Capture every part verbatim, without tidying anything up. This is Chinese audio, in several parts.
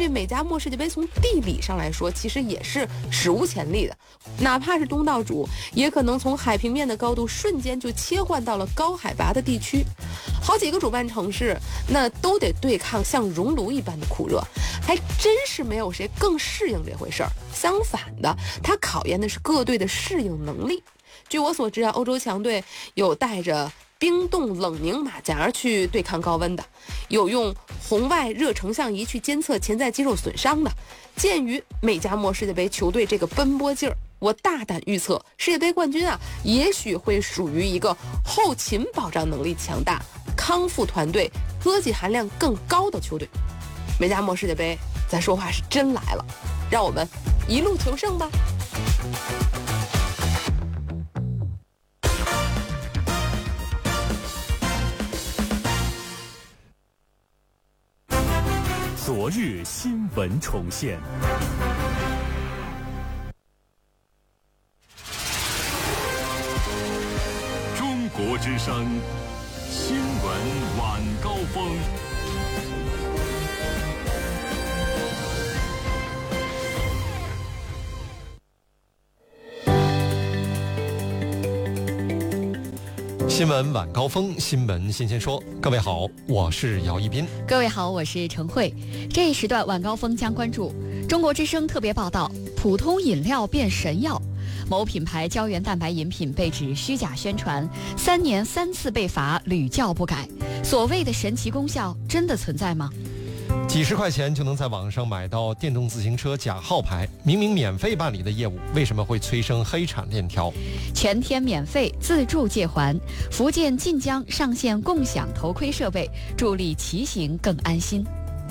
这美加墨世界杯从地理上来说，其实也是史无前例的。哪怕是东道主，也可能从海平面的高度瞬间就切换到了高海拔的地区。好几个主办城市，那都得对抗像熔炉一般的酷热，还真是没有谁更适应这回事儿。相反的，它考验的是各队的适应能力。据我所知啊，欧洲强队有带着冰冻冷凝马甲去对抗高温的，有用红外热成像仪去监测潜在肌肉损伤的。鉴于美加墨世界杯球队这个奔波劲儿，我大胆预测，世界杯冠军啊，也许会属于一个后勤保障能力强大、康复团队科技含量更高的球队。美加墨世界杯，咱说话是真来了，让我们一路求胜吧。 昨日新闻重现。中国之声新闻晚高峰。 新闻晚高峰，新闻新鲜说。各位好，我是姚一斌。 各位好，我是陈慧。这一时段晚高峰将关注中国之声特别报道：普通饮料变神药，某品牌胶原蛋白饮品被指虚假宣传，三年三次被罚，屡教不改。所谓的神奇功效真的存在吗？ 几十块钱就能在网上买到电动自行车假号牌，明明免费办理的业务，为什么会催生黑产链条？ 全天免费，自助借还。福建晋江上线共享头盔设备，助力骑行更安心。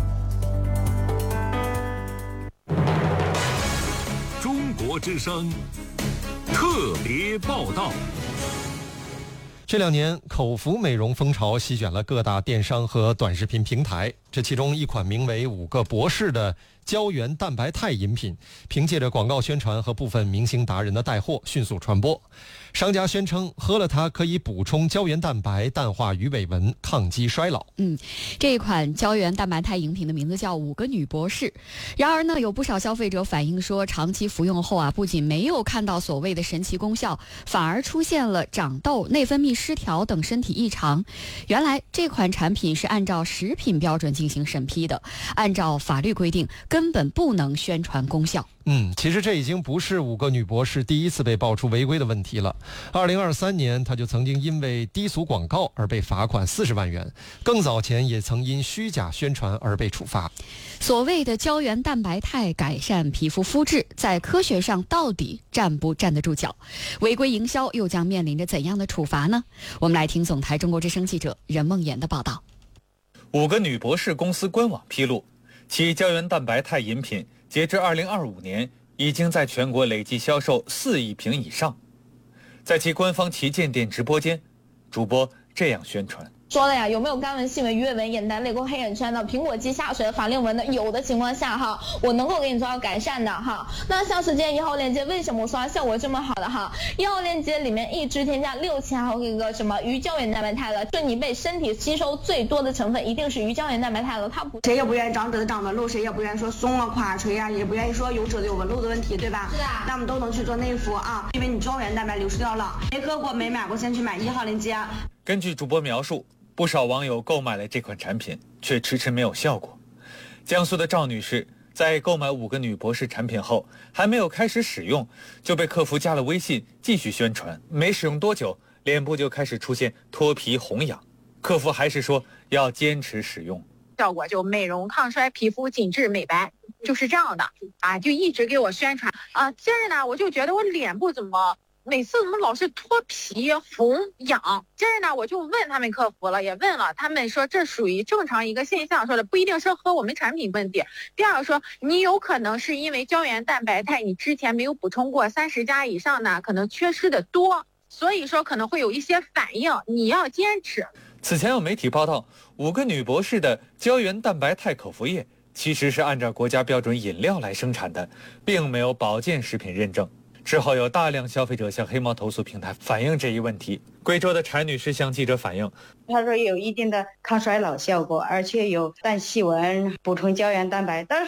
中国之声特别报道。 这两年，口服美容风潮席卷了各大电商和短视频平台。这其中一款名为“五个博士”的胶原蛋白肽饮品，凭借着广告宣传和部分明星达人的带货，迅速传播。商家宣称喝了它可以补充胶原蛋白，淡化鱼尾纹，抗击衰老。 嗯，这一款胶原蛋白肽饮品的名字叫“五个女博士”。然而呢，有不少消费者反映说，长期服用后啊，不仅没有看到所谓的神奇功效，反而出现了长痘、内分泌失调等身体异常。原来这款产品是按照食品标准进行审批的，按照法律规定，根本不能宣传功效。 嗯，其实这已经不是五个女博士第一次被爆出违规的问题了。二零二三年，她就曾经因为低俗广告而被罚款四十万元，更早前也曾因虚假宣传而被处罚。 所谓的胶原蛋白肽改善皮肤肤质，在科学上到底站不站得住脚？违规营销又将面临着怎样的处罚呢？我们来听总台中国之声记者任梦妍的报道。 五个女博士公司官网披露，其胶原蛋白肽饮品截至二零二五年已经在全国累计销售四亿瓶以上。在其官方旗舰店直播间，主播这样宣传。 说了呀，有没有干纹、细纹、鱼尾纹、眼袋、泪沟、黑眼圈的？苹果肌下垂、法令纹的？有的情况下哈，我能够给你做到改善的哈。那像是今天一号链接，为什么我说它效果这么好的哈？一号链接里面一支添加六千毫克一个什么鱼胶原蛋白肽了，就你被身体吸收最多的成分一定是鱼胶原蛋白肽了，它不谁也不愿意长褶子长纹路，谁也不愿意说松了垮垂啊，也不愿意说有褶子有纹路的问题，对吧？ 是的。 那我们都能去做内服啊，因为你胶原蛋白流失掉了。没喝过没买过，先去买一号链接。 根据主播描述，不少网友购买了这款产品，却迟迟没有效果。江苏的赵女士在购买五个女博士产品后，还没有开始使用，就被客服加了微信继续宣传。没使用多久，脸部就开始出现脱皮红痒，客服还是说要坚持使用。 效果就美容抗衰、皮肤紧致美白，就是这样的啊，就一直给我宣传啊。接着呢，我就觉得我脸部怎么每次怎么老是脱皮红痒？接着呢，我就问他们客服了，也问了，他们说这属于正常一个现象，说的不一定是和我们产品问题。第二个说，你有可能是因为胶原蛋白肽你之前没有补充过，三十加以上呢，可能缺失的多，所以说可能会有一些反应，你要坚持。 此前有媒体报道，五个女博士的胶原蛋白肽口服液其实是按照国家标准饮料来生产的，并没有保健食品认证。之后有大量消费者向黑猫投诉平台反映这一问题。贵州的柴女士向记者反映， 她说有一定的抗衰老效果，而且有淡细纹、补充胶原蛋白，但是